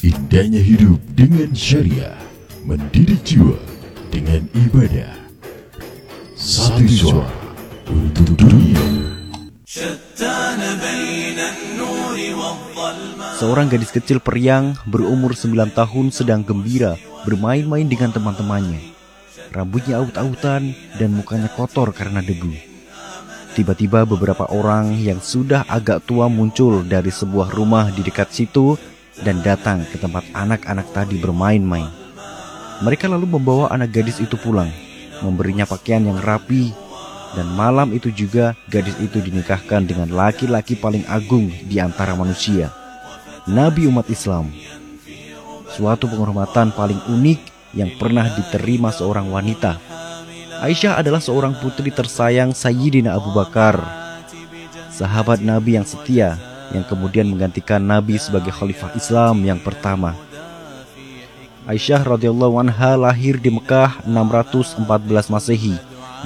Indahnya hidup dengan syariah, mendidik jiwa dengan ibadah. Satu suara untuk dunia. Seorang gadis kecil periang berumur 9 tahun sedang gembira bermain-main dengan teman-temannya. Rambutnya aut-autan dan mukanya kotor karena debu. Tiba-tiba beberapa orang yang sudah agak tua muncul dari sebuah rumah di dekat situ dan datang ke tempat anak-anak tadi bermain-main. Mereka lalu membawa anak gadis itu pulang, memberinya pakaian yang rapi, dan malam itu juga gadis itu dinikahkan dengan laki-laki paling agung di antara manusia, Nabi umat Islam. Suatu penghormatan paling unik yang pernah diterima seorang wanita. Aisyah adalah seorang putri tersayang Sayyidina Abu Bakar, sahabat Nabi yang setia, yang kemudian menggantikan Nabi sebagai khalifah Islam yang pertama. Aisyah radhiyallahu anha lahir di Mekah 614 Masehi